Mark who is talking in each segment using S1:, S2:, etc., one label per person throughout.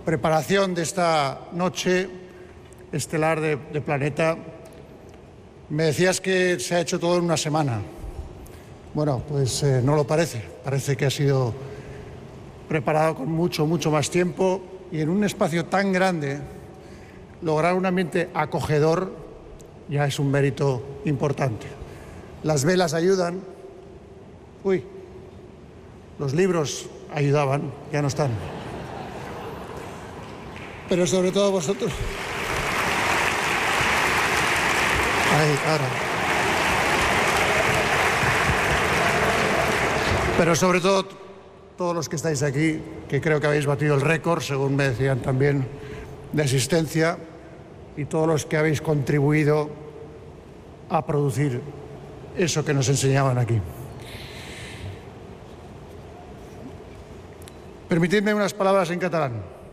S1: preparación de esta noche estelar de Planeta, me decías que se ha hecho todo en una semana. Bueno, pues no lo parece. Parece que ha sido preparado con mucho más tiempo, y en un espacio tan grande lograr un ambiente acogedor ya es un mérito importante. Las velas ayudan. Los libros ayudaban, ya no están. Pero sobre todo vosotros. Pero sobre todo todos los que estáis aquí, que creo que habéis batido el récord, según me decían también, de asistencia, y todos los que habéis contribuido a producir eso que nos enseñaban aquí. Permitidme unes paraules en català.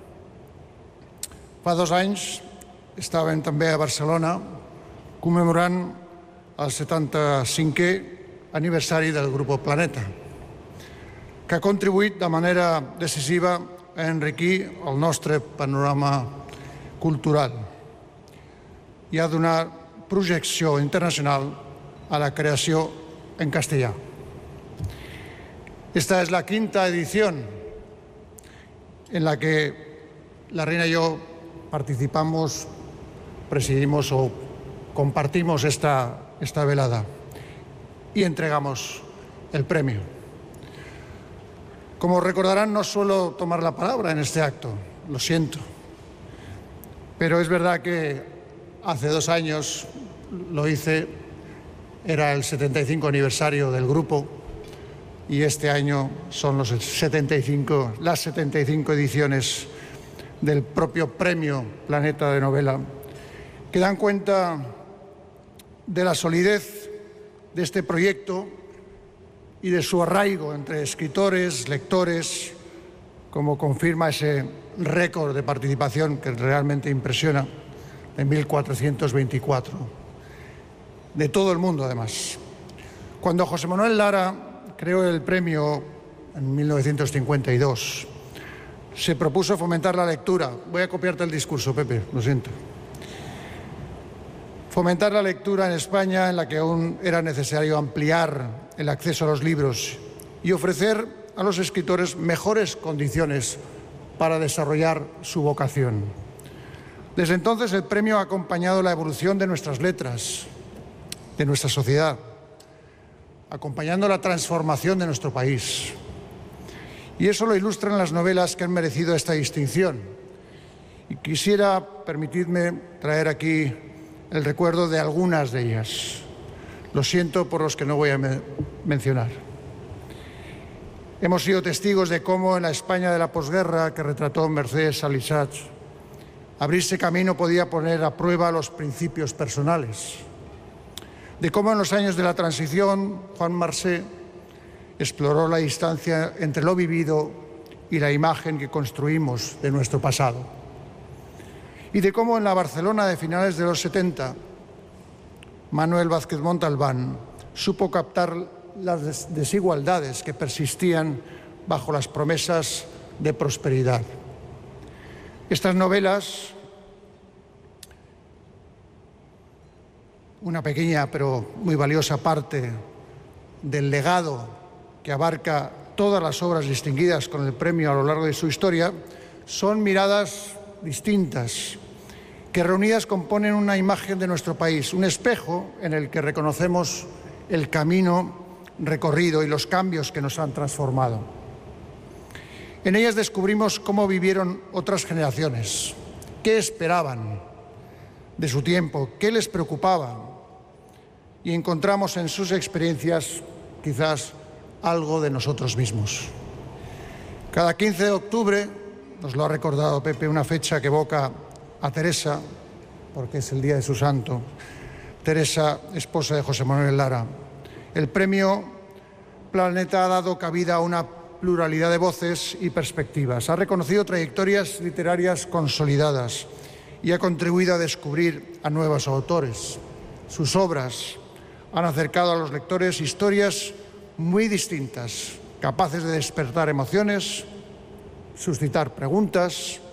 S1: Fa 2 anys estàvem també a Barcelona commemorant el 75è aniversari del Grupo Planeta, que ha contribuït de manera decisiva a enriquir el nostre panorama cultural i a donar projecció internacional a la creació en castellà. Esta es la 5ª edición en la que la Reina y yo participamos, presidimos o compartimos esta velada y entregamos el premio. Como recordarán, no suelo tomar la palabra en este acto, lo siento, pero es verdad que hace 2 años lo hice, era el 75 aniversario del grupo, y este año son las 75 ediciones del propio Premio Planeta de Novela, que dan cuenta de la solidez de este proyecto y de su arraigo entre escritores, lectores, como confirma ese récord de participación que realmente impresiona, de 1.424, de todo el mundo además. Cuando José Manuel Lara creó el premio en 1952, se propuso fomentar la lectura. Voy a copiarte el discurso, Pepe, lo siento. Fomentar la lectura en España, en la que aún era necesario ampliar el acceso a los libros y ofrecer a los escritores mejores condiciones para desarrollar su vocación. Desde entonces el premio ha acompañado la evolución de nuestras letras, de nuestra sociedad, acompañando la transformación de nuestro país. Y eso lo ilustran las novelas que han merecido esta distinción. Y quisiera, permitidme, traer aquí el recuerdo de algunas de ellas. Lo siento por los que no voy a mencionar. Hemos sido testigos de cómo en la España de la posguerra, que retrató Mercedes Salisach, abrirse camino podía poner a prueba los principios personales. De cómo en los años de la transición, Juan Marsé exploró la distancia entre lo vivido y la imagen que construimos de nuestro pasado. Y de cómo en la Barcelona de finales de los 70, Manuel Vázquez Montalbán supo captar las desigualdades que persistían bajo las promesas de prosperidad. Estas novelas, una pequeña pero muy valiosa parte del legado que abarca todas las obras distinguidas con el premio a lo largo de su historia, son miradas distintas, que reunidas componen una imagen de nuestro país, un espejo en el que reconocemos el camino recorrido y los cambios que nos han transformado. En ellas descubrimos cómo vivieron otras generaciones, qué esperaban de su tiempo, qué les preocupaba, y encontramos en sus experiencias quizás algo de nosotros mismos. Cada 15 de octubre, nos lo ha recordado Pepe, una fecha que evoca a Teresa, porque es el día de su santo, Teresa, esposa de José Manuel Lara. El premio Planeta ha dado cabida a una pluralidad de voces y perspectivas. Ha reconocido trayectorias literarias consolidadas y ha contribuido a descubrir a nuevos autores. Sus obras han acercado a los lectores historias muy distintas, capaces de despertar emociones, suscitar preguntas